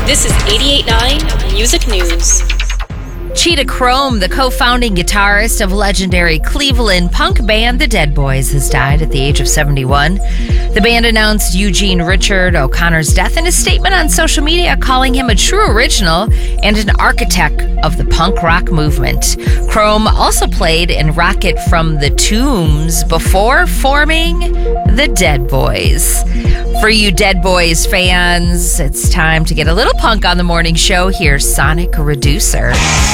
This is 88.9 Music News. Cheetah Chrome, the co-founding guitarist of legendary Cleveland punk band The Dead Boys, has died at the age of 71. The band announced Eugene Richard O'Connor's death in a statement on social media, calling him a true original and an architect of the punk rock movement. Chrome also played in Rocket from the Tombs before forming The Dead Boys. For you Dead Boys fans, it's time to get a little punk on the morning show. Here's Sonic Reducer.